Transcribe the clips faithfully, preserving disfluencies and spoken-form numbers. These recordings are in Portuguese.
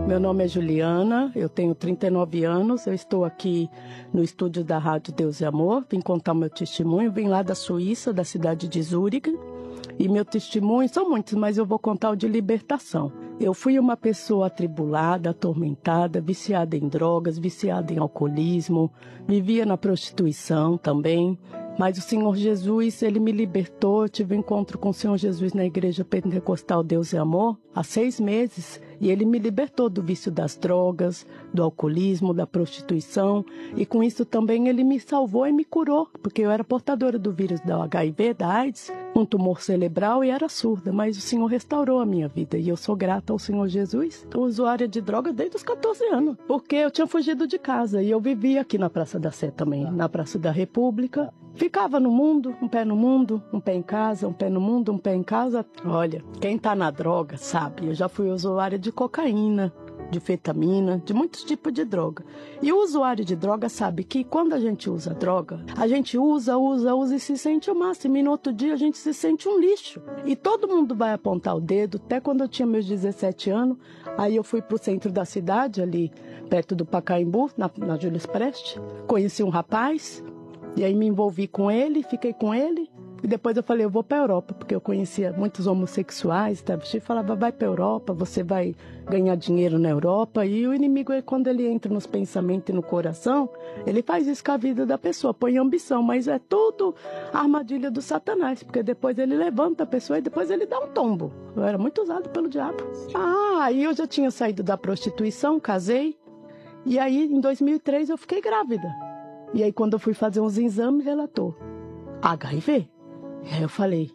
Meu nome é Juliana, eu tenho trinta e nove anos, eu estou aqui no estúdio da Rádio Deus e Amor, vim contar o meu testemunho, vim lá da Suíça, da cidade de Zurique, e meu testemunho, são muitos, mas eu vou contar o de libertação. Eu fui uma pessoa atribulada, atormentada, viciada em drogas, viciada em alcoolismo, vivia na prostituição também. Mas o Senhor Jesus, Ele me libertou, eu tive um encontro com o Senhor Jesus na Igreja Pentecostal Deus e Amor há seis meses. E Ele me libertou do vício das drogas, do alcoolismo, da prostituição. E com isso também Ele me salvou e me curou, porque eu era portadora do vírus da H I V, da AIDS, um tumor cerebral e era surda. Mas o Senhor restaurou a minha vida e eu sou grata ao Senhor Jesus. Sou usuária de droga desde os catorze anos, porque eu tinha fugido de casa e eu vivia aqui na Praça da Sé também, na Praça da República. Ficava no mundo, um pé no mundo, um pé em casa, um pé no mundo, um pé em casa. Olha, quem tá na droga sabe, eu já fui usuária de cocaína, de fetamina, de muitos tipos de droga. E o usuário de droga sabe que quando a gente usa droga, a gente usa, usa, usa e se sente o máximo. E no outro dia a gente se sente um lixo. E todo mundo vai apontar o dedo, até quando eu tinha meus dezessete anos, aí eu fui pro centro da cidade, ali perto do Pacaembu, na, na Júlio Prestes, conheci um rapaz. E aí me envolvi com ele, fiquei com ele. E depois eu falei, eu vou para a Europa, porque eu conhecia muitos homossexuais. Tá? E falava, vai para a Europa, você vai ganhar dinheiro na Europa. E o inimigo, quando ele entra nos pensamentos e no coração, ele faz isso com a vida da pessoa, põe ambição. Mas é tudo armadilha do Satanás, porque depois ele levanta a pessoa e depois ele dá um tombo. Eu era muito usado pelo diabo. Ah, aí eu já tinha saído da prostituição, casei. E aí, em dois mil e três, eu fiquei grávida. E aí, quando eu fui fazer uns exames, relatou H I V. E aí eu falei,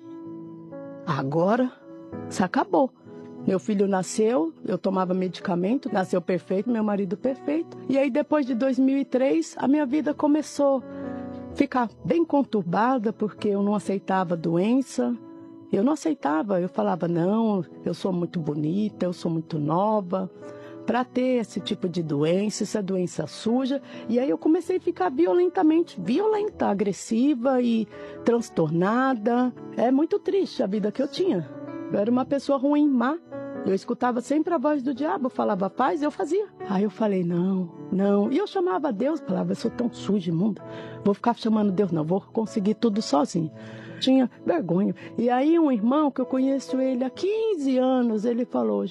agora se acabou. Meu filho nasceu, eu tomava medicamento, nasceu perfeito, meu marido perfeito. E aí, depois de dois mil e três, a minha vida começou a ficar bem conturbada, porque eu não aceitava doença. Eu não aceitava, eu falava, não, eu sou muito bonita, eu sou muito nova. Para ter esse tipo de doença, essa doença suja. E aí eu comecei a ficar violentamente, violenta, agressiva e transtornada. É muito triste a vida que eu tinha. Eu era uma pessoa ruim, má. Eu escutava sempre a voz do diabo, falava faz, eu fazia. Aí eu falei, não, não. E eu chamava Deus, falava, eu sou tão suja, imunda. Vou ficar chamando Deus, não, vou conseguir tudo sozinho. Tinha vergonha. E aí um irmão que eu conheço ele há quinze anos, ele falou,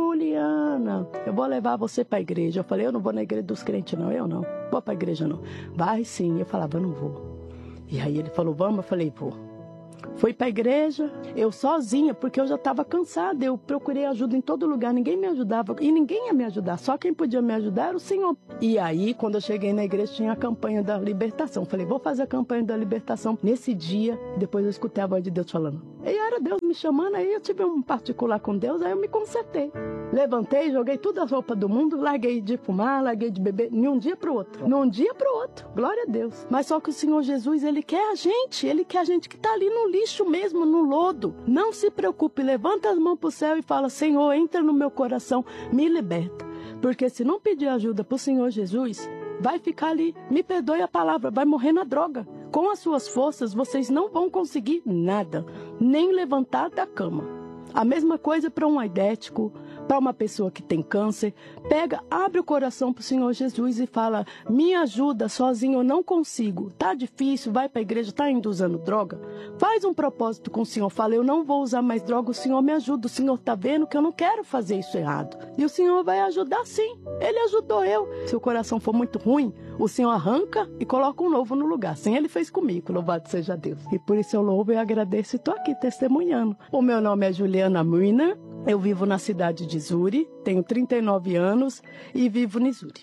Juliana, eu vou levar você para a igreja. Eu falei, eu não vou na igreja dos crentes não, eu não. Vou para a igreja não. Vai sim. Eu falava, eu não vou. E aí ele falou, vamos? Eu falei, vou. Fui para a igreja, eu sozinha, porque eu já estava cansada. Eu procurei ajuda em todo lugar, ninguém me ajudava. E ninguém ia me ajudar, só quem podia me ajudar era o Senhor. E aí, quando eu cheguei na igreja, tinha a campanha da libertação. Falei, vou fazer a campanha da libertação nesse dia. Depois eu escutei a voz de Deus falando. E era Deus me chamando, aí eu tive um particular com Deus, aí eu me consertei. Levantei, joguei todas as roupas do mundo, larguei de fumar, larguei de beber, de um dia para o outro. De um dia para o outro, glória a Deus. Mas só que o Senhor Jesus, Ele quer a gente, Ele quer a gente que está ali no lixo mesmo, no lodo. Não se preocupe, levanta as mãos para o céu e fala, Senhor, entra no meu coração, me liberta. Porque se não pedir ajuda para o Senhor Jesus, vai ficar ali, me perdoe a palavra, vai morrer na droga. Com as suas forças, vocês não vão conseguir nada, nem levantar da cama. A mesma coisa para um aidético, para uma pessoa que tem câncer. Pega, abre o coração para o Senhor Jesus e fala, me ajuda, sozinho eu não consigo. Tá difícil, vai para a igreja, tá indo usando droga? Faz um propósito com o Senhor, fala, eu não vou usar mais droga, o Senhor me ajuda, o Senhor tá vendo que eu não quero fazer isso errado. E o Senhor vai ajudar sim, Ele ajudou eu. Se o coração for muito ruim, o Senhor arranca e coloca um novo no lugar. Assim Ele fez comigo, louvado seja Deus. E por isso eu louvo e agradeço e estou aqui testemunhando. O meu nome é Juliana Muiner, eu vivo na cidade de Zuri, tenho trinta e nove anos e vivo em Zuri.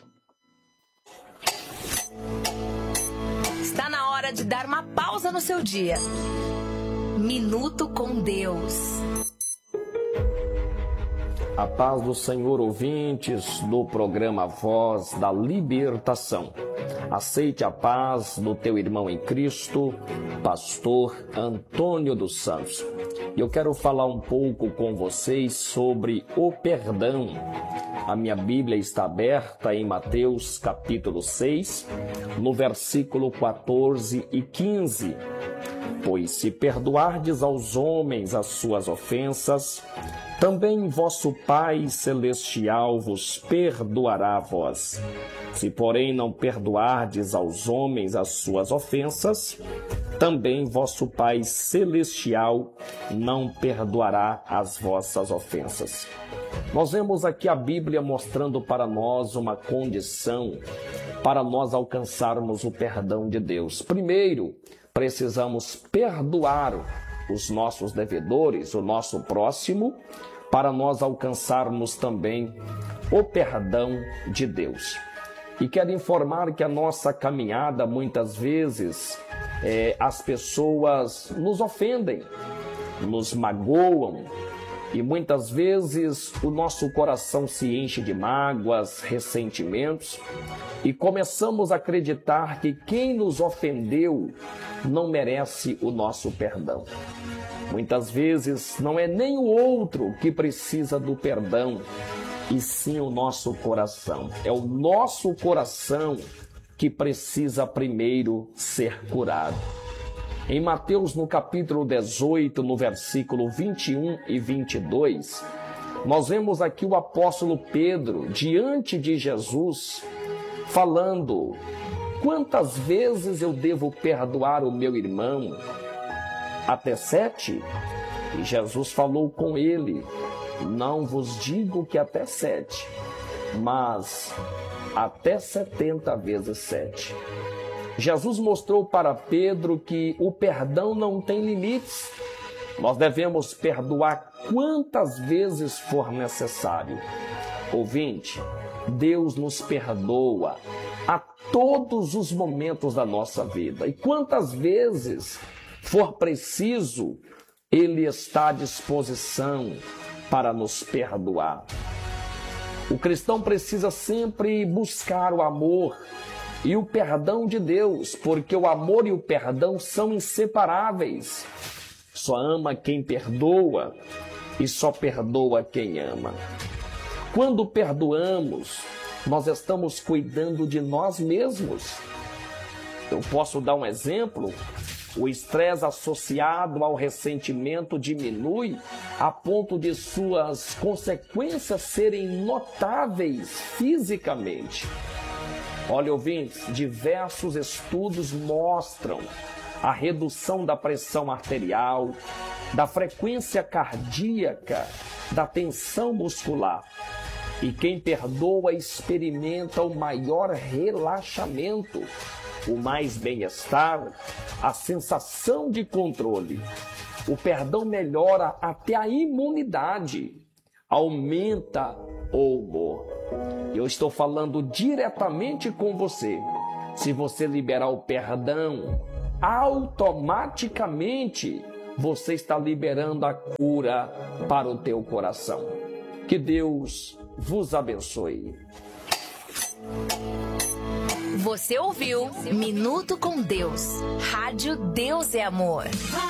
Está na hora de dar uma pausa no seu dia. Minuto com Deus. A paz do Senhor, ouvintes do programa Voz da Libertação. Aceite a paz do teu irmão em Cristo, pastor Antônio dos Santos. Eu quero falar um pouco com vocês sobre o perdão. A minha Bíblia está aberta em Mateus capítulo seis, no versículo quatorze e quinze. Pois se perdoardes aos homens as suas ofensas, também vosso Pai Celestial vos perdoará a vós. Se, porém, não perdoardes aos homens as suas ofensas, também vosso Pai Celestial não perdoará as vossas ofensas. Nós vemos aqui a Bíblia mostrando para nós uma condição para nós alcançarmos o perdão de Deus. Primeiro, precisamos perdoar os nossos devedores, o nosso próximo, para nós alcançarmos também o perdão de Deus. E quero informar que a nossa caminhada, muitas vezes, é, as pessoas nos ofendem, nos magoam, e muitas vezes o nosso coração se enche de mágoas, ressentimentos, e começamos a acreditar que quem nos ofendeu não merece o nosso perdão. Muitas vezes não é nem o outro que precisa do perdão, e sim o nosso coração. É o nosso coração que precisa primeiro ser curado. Em Mateus, no capítulo dezoito, no versículo vinte e um e vinte e dois, nós vemos aqui o apóstolo Pedro, diante de Jesus, falando: quantas vezes eu devo perdoar o meu irmão? Até sete? E Jesus falou com ele: não vos digo que até sete, mas até setenta vezes sete. Jesus mostrou para Pedro que o perdão não tem limites. Nós devemos perdoar quantas vezes for necessário. Ouvinte, Deus nos perdoa a todos os momentos da nossa vida. E quantas vezes for preciso, Ele está à disposição para nos perdoar. O cristão precisa sempre buscar o amor e o perdão de Deus, porque o amor e o perdão são inseparáveis. Só ama quem perdoa e só perdoa quem ama. Quando perdoamos, nós estamos cuidando de nós mesmos. Eu posso dar um exemplo. O estresse associado ao ressentimento diminui a ponto de suas consequências serem notáveis fisicamente. Olha, ouvintes, diversos estudos mostram a redução da pressão arterial, da frequência cardíaca, da tensão muscular. E quem perdoa experimenta o maior relaxamento, o mais bem-estar, a sensação de controle. O perdão melhora até a imunidade, aumenta o humor. Eu estou falando diretamente com você. Se você liberar o perdão, automaticamente você está liberando a cura para o teu coração. Que Deus vos abençoe. Você ouviu Minuto com Deus. Rádio Deus é Amor.